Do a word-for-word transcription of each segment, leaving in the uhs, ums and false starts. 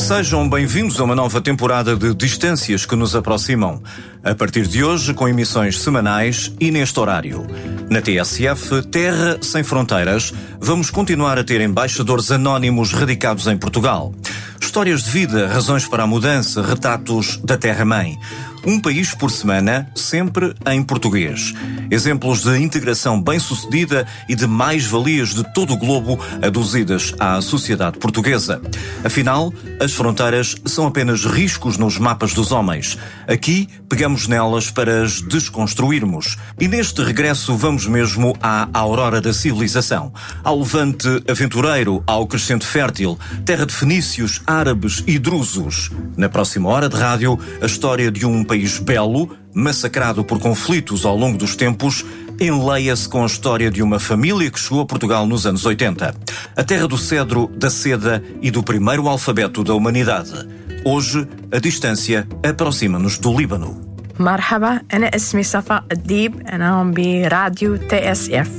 Sejam bem-vindos a uma nova temporada de Distâncias que nos aproximam. A partir de hoje, com emissões semanais e neste horário. Na T S F, Terra Sem Fronteiras, vamos continuar a ter embaixadores anónimos radicados em Portugal. Histórias de vida, razões para a mudança, retratos da Terra-mãe. Um país por semana, sempre em português. Exemplos de integração bem-sucedida e de mais-valias de todo o globo aduzidas à sociedade portuguesa. Afinal, as fronteiras são apenas riscos nos mapas dos homens. Aqui, pegamos nelas para as desconstruirmos. E neste regresso vamos mesmo à aurora da civilização. Ao levante aventureiro, ao crescente fértil, terra de fenícios, árabes e drusos. Na próxima hora de rádio, a história de um país belo, massacrado por conflitos ao longo dos tempos, enleia-se com a história de uma família que chegou a Portugal nos anos oitenta. A terra do cedro, da seda e do primeiro alfabeto da humanidade. Hoje, a distância aproxima-nos do Líbano. مرحبا أنا اسمي صفاء الديب أنا عم براديو تي اس اف.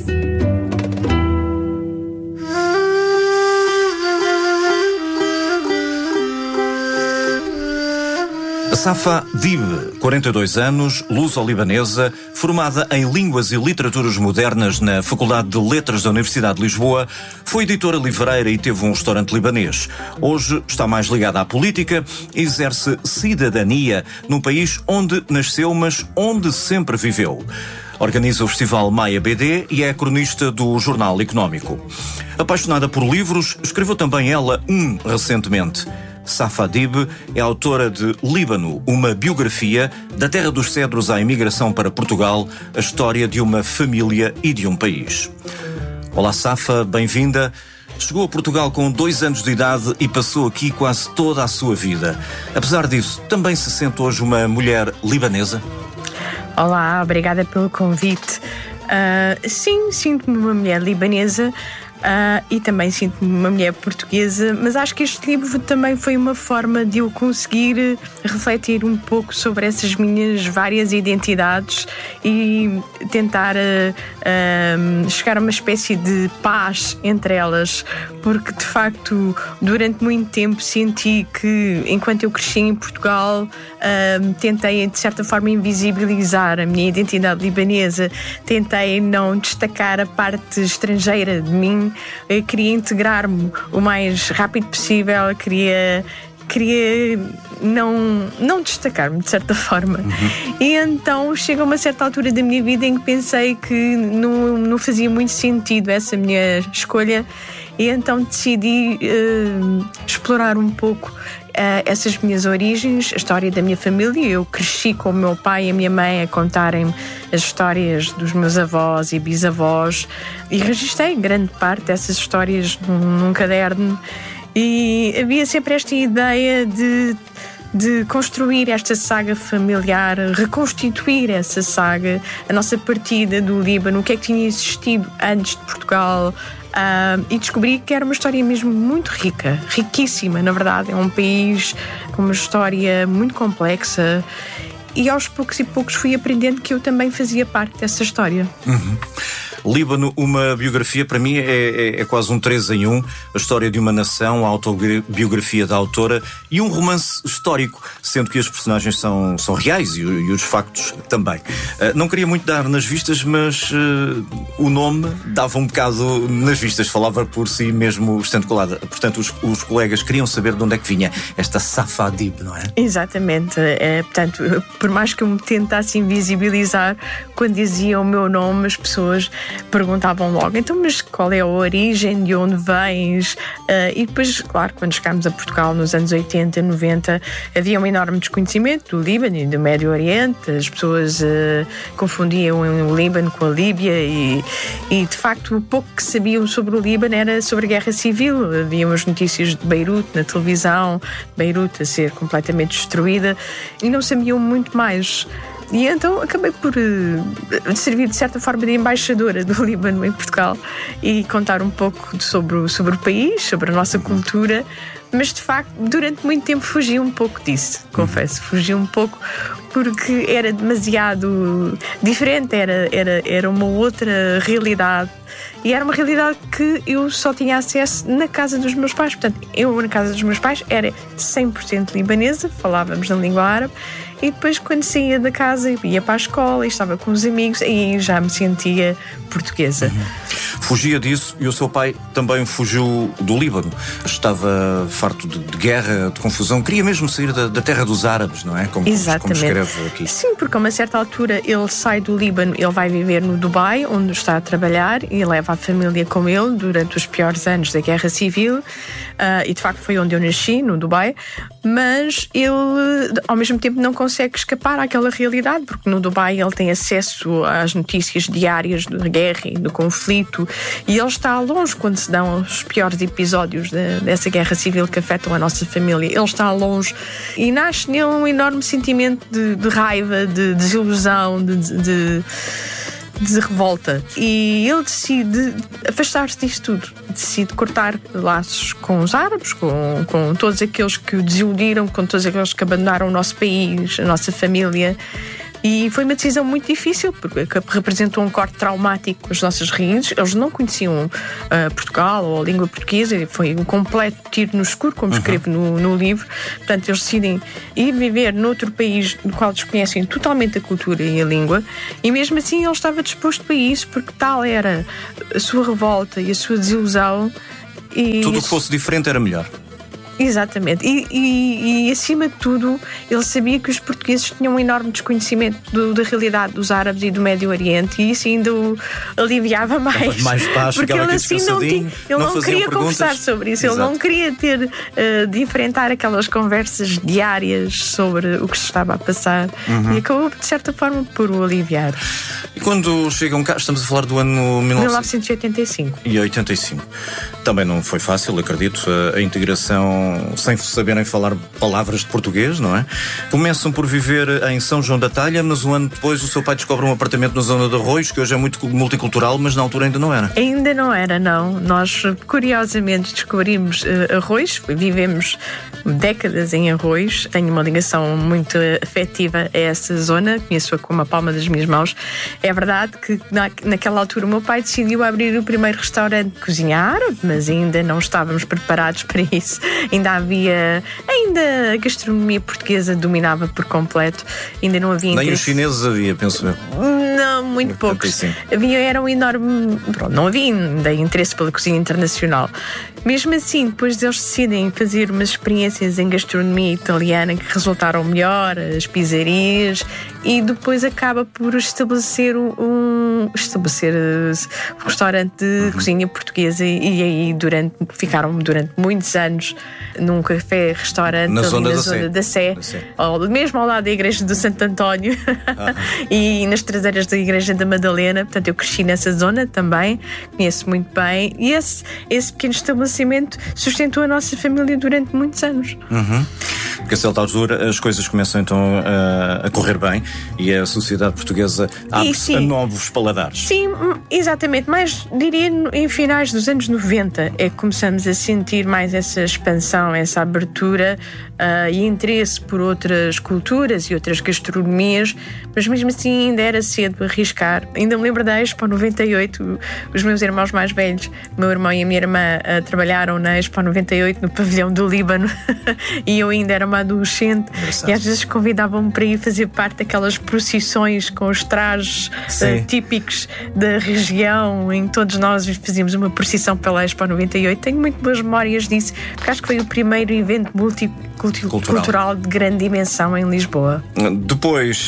Safa Dib, quarenta e dois anos, luso-libanesa, formada em Línguas e Literaturas Modernas na Faculdade de Letras da Universidade de Lisboa, foi editora livreira e teve um restaurante libanês. Hoje está mais ligada à política e exerce cidadania num país onde nasceu, mas onde sempre viveu. Organiza o Festival Maia B D e é cronista do Jornal Económico. Apaixonada por livros, escreveu também ela um recentemente. Safa Dib é autora de Líbano, uma biografia da terra dos cedros à imigração para Portugal, a história de uma família e de um país. Olá Safa, bem-vinda. Chegou a Portugal com dois anos de idade e passou aqui quase toda a sua vida. Apesar disso, também se sente hoje uma mulher libanesa? Olá, obrigada pelo convite. Uh, sim, sinto-me uma mulher libanesa. Uh, e também sinto-me uma mulher portuguesa, mas acho que este livro também foi uma forma de eu conseguir refletir um pouco sobre essas minhas várias identidades e tentar uh, uh, chegar a uma espécie de paz entre elas, porque de facto durante muito tempo senti que enquanto eu cresci em Portugal uh, tentei de certa forma invisibilizar a minha identidade libanesa, tentei não destacar a parte estrangeira de mim. Eu queria integrar-me o mais rápido possível, queria, queria não, não destacar-me de certa forma. Uhum. E então chega a uma certa altura da minha vida em que pensei que não, não fazia muito sentido essa minha escolha, e então decidi uh, explorar um pouco Uh, essas minhas origens, a história da minha família. Eu cresci com o meu pai e a minha mãe a contarem as histórias dos meus avós e bisavós e registrei grande parte dessas histórias num, num caderno, e havia sempre esta ideia de, de construir esta saga familiar, reconstituir essa saga, a nossa partida do Líbano, o que é que tinha existido antes de Portugal. Uh, e descobri que era uma história mesmo muito rica, riquíssima, na verdade. É um país com uma história muito complexa, e aos poucos e poucos fui aprendendo que eu também fazia parte dessa história. Uhum. Líbano, uma biografia, para mim é, é, é quase um três em um. A história de uma nação, a autobiografia da autora e um romance histórico, sendo que as personagens são, são reais e, e os factos também. Uh, não queria muito dar nas vistas, mas uh, o nome dava um bocado nas vistas, falava por si mesmo estando colada. Portanto, os, os colegas queriam saber de onde é que vinha esta Safa Dib, não é? Exatamente. É, portanto, por mais que eu me tentasse invisibilizar, quando dizia o meu nome, as pessoas perguntavam logo, então, mas qual é a origem, de onde vens? Uh, e depois, claro, quando chegámos a Portugal nos anos oitenta, noventa, havia um enorme desconhecimento do Líbano e do Médio Oriente. As pessoas uh, confundiam o Líbano com a Líbia e, e, de facto, o pouco que sabiam sobre o Líbano era sobre a guerra civil. Havia umas notícias de Beirute na televisão, Beirute a ser completamente destruída, e não sabiam muito mais. E então acabei por uh, servir de certa forma de embaixadora do Líbano em Portugal e contar um pouco sobre o, sobre o país, sobre a nossa cultura, mas de facto durante muito tempo fugi um pouco disso, confesso, fugi um pouco porque era demasiado diferente, era, era, era uma outra realidade e era uma realidade que eu só tinha acesso na casa dos meus pais. Portanto, eu na casa dos meus pais era cem por cento libanesa, falávamos na língua árabe, e depois quando saía da casa ia para a escola e estava com os amigos, aí já me sentia portuguesa. Uhum. Fugia disso e o seu pai também fugiu do Líbano. Estava farto de, de guerra, de confusão, queria mesmo sair da, da terra dos árabes, não é? Como, como escreve aqui. Sim, porque a uma certa altura ele sai do Líbano, ele vai viver no Dubai, onde está a trabalhar, e leva a família com ele durante os piores anos da Guerra Civil, uh, e de facto foi onde eu nasci, no Dubai, mas ele ao mesmo tempo não consegue escapar àquela realidade, porque no Dubai ele tem acesso às notícias diárias da guerra e do conflito, e ele está longe quando se dão os piores episódios de, dessa guerra civil que afetam a nossa família. Ele está longe e nasce nele um enorme sentimento de, de raiva, de desilusão, de, de, de revolta. E ele decide afastar-se disso tudo. Decide cortar laços com os árabes, com, com todos aqueles que o desiludiram, com todos aqueles que abandonaram o nosso país, a nossa família. E foi uma decisão muito difícil, porque representou um corte traumático com as nossas raízes. Eles não conheciam uh, Portugal ou a língua portuguesa, foi um completo tiro no escuro, como escrevo no, no livro. Portanto, eles decidem ir viver noutro país no qual desconhecem totalmente a cultura e a língua, e mesmo assim ele estava disposto a isso, porque tal era a sua revolta e a sua desilusão. E tudo o que fosse diferente era melhor. Exatamente, e, e, e acima de tudo ele sabia que os portugueses tinham um enorme desconhecimento do, da realidade dos árabes e do Médio Oriente, e isso ainda o aliviava mais, mais paz, porque ele assim não, tinha, ele não, não queria perguntas. Conversar sobre isso. Exato. Ele não queria ter uh, de enfrentar aquelas conversas diárias sobre o que se estava a passar, uhum. e acabou de certa forma por o aliviar. E quando chegam cá, estamos a falar do ano mil novecentos e oitenta e cinco. E oitenta e cinco. Também não foi fácil, acredito, a, a integração sem saberem falar palavras de português, não é? Começam por viver em São João da Talha, mas um ano depois o seu pai descobre um apartamento na zona de Arroios, que hoje é muito multicultural, mas na altura ainda não era. Ainda não era, não. Nós, curiosamente, descobrimos uh, Arroios, vivemos décadas em Arroios, tenho uma ligação muito afetiva a essa zona, conheço-a como a palma das minhas mãos. É verdade que na, naquela altura o meu pai decidiu abrir o primeiro restaurante de cozinha árabe, mas ainda não estávamos preparados para isso. Ainda havia, ainda a gastronomia portuguesa dominava por completo, ainda não havia nem interesse. Os chineses havia, penso eu. Não, muito poucos. Havia, era um enorme, pronto, não havia ainda interesse pela cozinha internacional. Mesmo assim, depois eles decidem fazer umas experiências em gastronomia italiana que resultaram melhor, as pizzarias, e depois acaba por estabelecer um, estabelecer um restaurante de uhum. cozinha portuguesa, e aí durante, ficaram durante muitos anos num café-restaurante na ali zona, na da, zona Sé. da Sé, da Sé. Ao, mesmo ao lado da igreja do Santo António uhum. e nas traseiras da igreja da Madalena. Portanto, eu cresci nessa zona também, conheço muito bem, e esse, esse pequeno estabelecimento sustentou a nossa família durante muitos anos. Uhum. Porque a certa altura as coisas começam então a, a correr bem e a sociedade portuguesa abre-se a novos paladares. Sim, exatamente, mas diria em finais dos anos noventa é que começamos a sentir mais essa expansão, essa abertura uh, e interesse por outras culturas e outras gastronomias, mas mesmo assim ainda era cedo arriscar. Ainda me lembro da Expo noventa e oito, os meus irmãos mais velhos, o meu irmão e a minha irmã, uh, trabalharam na Expo noventa e oito no pavilhão do Líbano e eu ainda era uma adolescente. Engraçado. E às vezes convidavam-me para ir fazer parte daquelas procissões com os trajes uh, típicos da região, em que todos nós fazíamos uma procissão pela Expo noventa e oito. Tenho muito boas memórias disso, porque acho que foi o primeiro evento multicultural de grande dimensão em Lisboa. Depois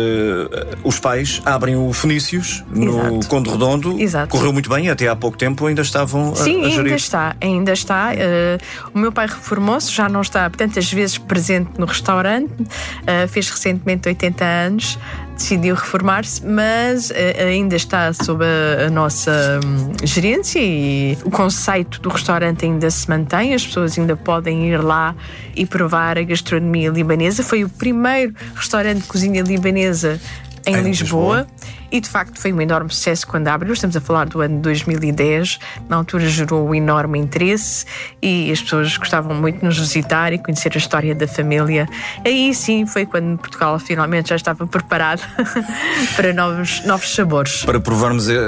uh, os pais abrem o Fenícios no Exato. Conde Redondo. Exato. Correu muito bem, até há pouco tempo ainda estavam a, Sim, a gerir. ainda está, ainda está. Uh, o meu pai reformou-se, já não está tantas vezes presente no restaurante, uh, fez recentemente oitenta anos, decidiu reformar-se, mas uh, ainda está sob a, a nossa um, gerência, e o conceito do restaurante ainda se mantém, as pessoas ainda podem ir lá e provar a gastronomia libanesa. Foi o primeiro restaurante de cozinha libanesa em, em Lisboa. Lisboa. e de facto foi um enorme sucesso quando abriu. Estamos a falar do ano de dois mil e dez. Na altura gerou um enorme interesse e as pessoas gostavam muito de nos visitar e conhecer a história da família. Aí sim foi quando Portugal finalmente já estava preparado para novos, novos sabores. Para provarmos uh,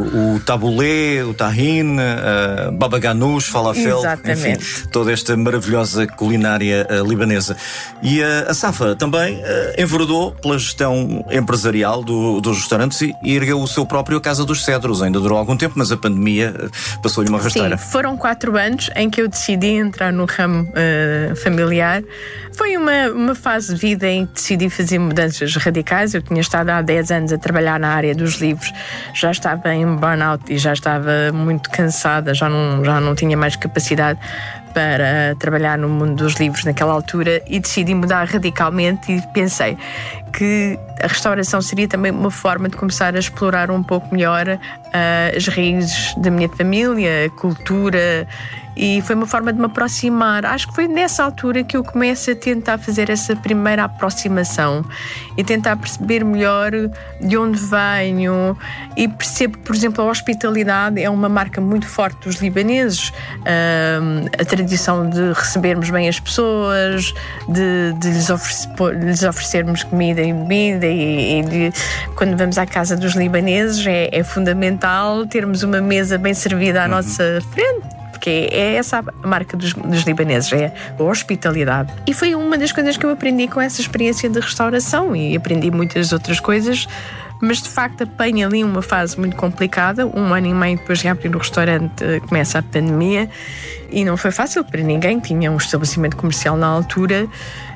o tabulé, o tahine, uh, baba ganoush, falafel, exatamente. Enfim, toda esta maravilhosa culinária uh, libanesa. E uh, a Safa também uh, enveredou pela gestão empresarial do, dos restaurantes e, e ergueu o seu próprio Casa dos Cedros. Ainda durou algum tempo, mas a pandemia uh, passou-lhe uma rasteira. Sim, foram quatro anos em que eu decidi entrar no ramo uh, familiar. Foi uma, uma fase de vida em que decidi fazer mudanças radicais. Eu tinha estado há dez anos a trabalhar na área dos livros, já estava em burnout e já estava muito cansada, já não, já não tinha mais capacidade para trabalhar no mundo dos livros naquela altura e decidi mudar radicalmente e pensei que a restauração seria também uma forma de começar a explorar um pouco melhor uh, as raízes da minha família, a cultura, e foi uma forma de me aproximar. Acho que foi nessa altura que eu começo a tentar fazer essa primeira aproximação e tentar perceber melhor de onde venho, e percebo que, por exemplo, a hospitalidade é uma marca muito forte dos libaneses. Uh, a tradição de recebermos bem as pessoas, de, de lhes, oferecer, de lhes oferecermos comida e bebida, e, e de, quando vamos à casa dos libaneses é, é fundamental termos uma mesa bem servida à uhum. nossa frente. Porque é essa a marca dos, dos libaneses, é a hospitalidade. E foi uma das coisas que eu aprendi com essa experiência de restauração, e aprendi muitas outras coisas, mas de facto apanho ali uma fase muito complicada. Um ano e meio depois de abrir o restaurante começa a pandemia e não foi fácil para ninguém. Tinha um estabelecimento comercial na altura.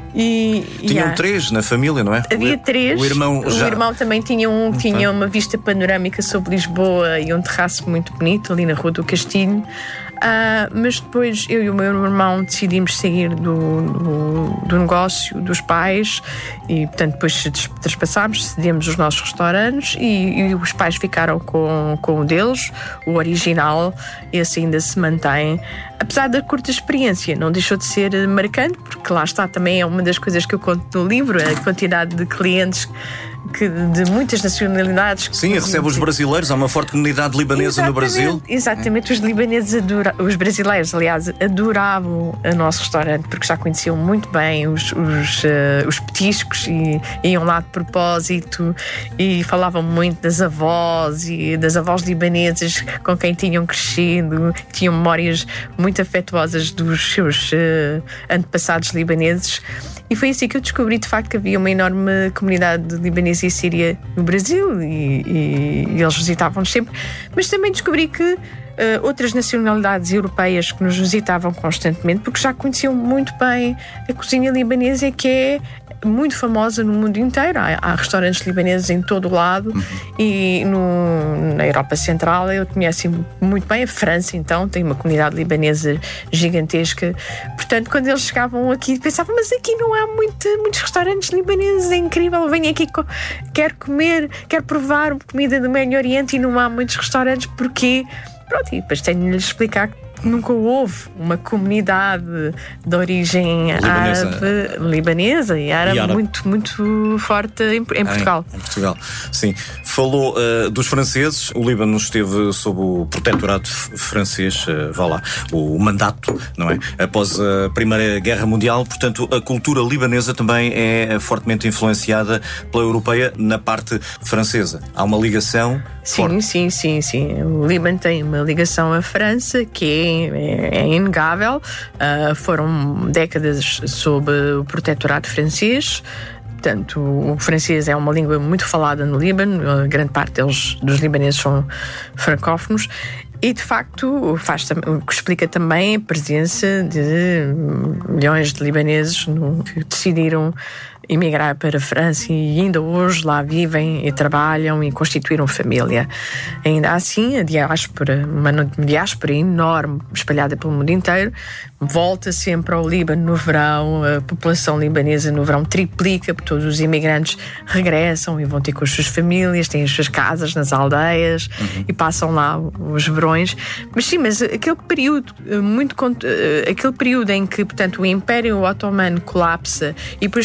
E, Tinham yeah. três na família, não é? Havia três. O irmão, já... o irmão também tinha, um, tinha uma vista panorâmica sobre Lisboa e um terraço muito bonito ali na Rua do Castilho. Uh, mas depois eu e o meu irmão decidimos sair do, do, do negócio dos pais e, portanto, depois traspassámos, cedemos os nossos restaurantes e, e os pais ficaram com, com o deles, o original. Esse ainda se mantém. Apesar da curta experiência, não deixou de ser marcante, porque lá está, também é uma das coisas que eu conto no livro, a quantidade de clientes que, de muitas nacionalidades. Sim, recebe os brasileiros, há uma forte comunidade libanesa. Exatamente, no Brasil. Exatamente, os libaneses adoravam, os brasileiros, aliás, adoravam o nosso restaurante, porque já conheciam muito bem os, os, uh, os petiscos e iam lá de propósito e falavam muito das avós e das avós libanesas com quem tinham crescido, tinham memórias muito afetuosas dos seus uh, antepassados libaneses. E foi assim que eu descobri de facto que havia uma enorme comunidade de libanesa e síria no Brasil, e, e, e eles visitavam-nos sempre. Mas também descobri que Uh, outras nacionalidades europeias que nos visitavam constantemente, porque já conheciam muito bem a cozinha libanesa, que é muito famosa no mundo inteiro. Há, há restaurantes libaneses em todo o lado. Uhum. E no, na Europa Central eu conheço muito bem. A França, então, tem uma comunidade libanesa gigantesca. Portanto, quando eles chegavam aqui, pensavam, mas aqui não há muito, muitos restaurantes libaneses, é incrível, venho aqui, quero comer, quero provar comida do Médio Oriente, e não há muitos restaurantes, porque... Pronto, e depois tenho de lhe explicar que nunca houve uma comunidade de origem libanesa. árabe, libanesa e árabe, e árabe. muito, muito forte em, em Portugal. Em, em Portugal, sim. Falou uh, dos franceses. O Líbano esteve sob o protetorado francês, uh, vá lá, o mandato, não é? Após a Primeira Guerra Mundial. Portanto, a cultura libanesa também é fortemente influenciada pela europeia na parte francesa. Há uma ligação Sim, forte. sim, sim, sim. O Líbano tem uma ligação à França que é, é inegável. Uh, foram décadas sob o protetorado francês. Portanto, o francês é uma língua muito falada no Líbano. A grande parte deles, dos libaneses, são francófonos. E, de facto, faz, o que explica também a presença de milhões de libaneses no, que decidiram emigrar para a França e ainda hoje lá vivem e trabalham e constituíram família. Ainda assim, a diáspora, uma diáspora enorme, espalhada pelo mundo inteiro, volta sempre ao Líbano no verão. A população libanesa no verão triplica, porque todos os imigrantes regressam e vão ter com as suas famílias, têm as suas casas nas aldeias, uhum. e passam lá os verões. Mas sim, mas aquele período muito aquele período em que, portanto, o Império Otomano colapsa e depois toda aquela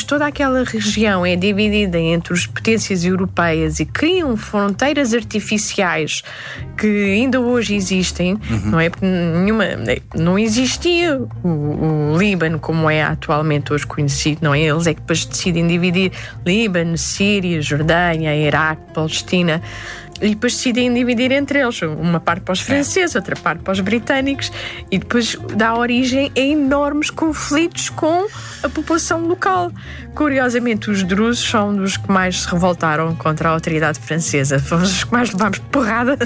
aquela região é dividida entre as potências europeias e criam fronteiras artificiais que ainda hoje existem, uhum. não é? Porque nenhuma, não existia o, o Líbano como é atualmente hoje conhecido, não é? Eles é que depois decidem dividir Líbano, Síria, Jordânia, Iraque, Palestina. E depois decidem dividir entre eles, uma parte para os franceses, outra parte para os britânicos, e depois dá origem a enormes conflitos com a população local. Curiosamente, os drusos são dos que mais se revoltaram contra a autoridade francesa. Fomos os que mais levámos porrada,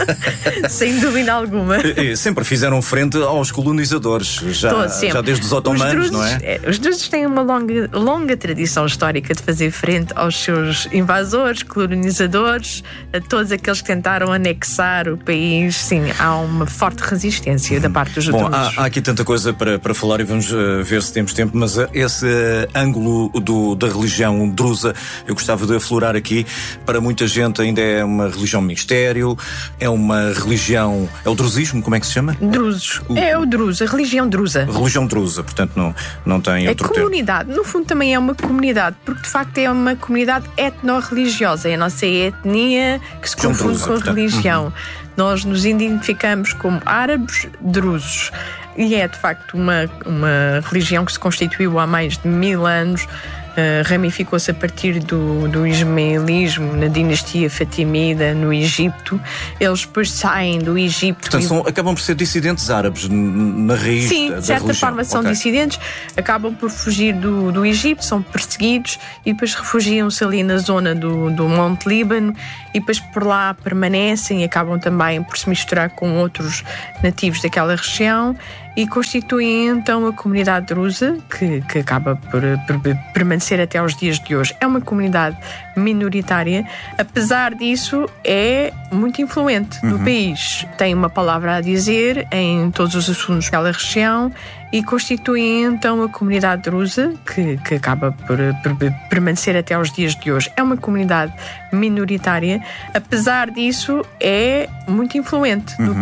sem dúvida alguma. E sempre fizeram frente aos colonizadores, já, já desde os otomanos, os drusos, não é? Os drusos têm uma longa, longa tradição histórica de fazer frente aos seus invasores, colonizadores, a todos aqueles que tentaram anexar o país. Sim, há uma forte resistência da parte dos Bom, drusos. Há, há aqui tanta coisa para, para falar e vamos uh, ver se temos tempo, mas uh, esse uh, ângulo do, da religião drusa eu gostava de aflorar aqui. Para muita gente ainda é uma religião mistério, é uma religião, é o drusismo, como é que se chama? Drusos, o, é o druso, a religião drusa. Religião drusa, portanto não, não tem outro termo. É comunidade, no fundo também é uma comunidade, porque de facto é uma comunidade etno-religiosa, é a nossa etnia que se confunde drusa, com a portanto. religião. Uhum. Nós nos identificamos como árabes drusos. E é, de facto, uma, uma religião que se constituiu há mais de mil anos, uh, ramificou-se a partir do, do ismaelismo na dinastia fatimida, no Egito. Eles depois saem do Egito... Portanto, e... são, acabam por ser dissidentes árabes na raiz Sim, da, da de certa religião. forma são okay. dissidentes, acabam por fugir do, do Egito, são perseguidos e depois refugiam-se ali na zona do, do Monte Líbano e depois por lá permanecem e acabam também por se misturar com outros nativos daquela região e constituem então a comunidade drusa, que, que acaba por, por permanecer até aos dias de hoje. É uma comunidade minoritária, apesar disso é muito influente no uhum. país. Tem uma palavra a dizer em todos os assuntos daquela região e constituem então a comunidade drusa, que, que acaba por, por permanecer até aos dias de hoje. É uma comunidade minoritária, apesar disso é muito influente uhum. no país.